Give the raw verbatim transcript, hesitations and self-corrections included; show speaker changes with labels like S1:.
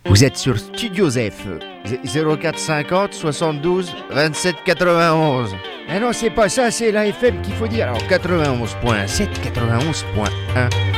S1: Vous êtes sur Studio F, zéro quatre cinquante soixante-douze vingt-sept quatre-vingt-onze. Ah non, c'est pas ça, c'est la F M qu'il faut dire. Alors quatre-vingt-onze point sept, quatre-vingt-onze point un.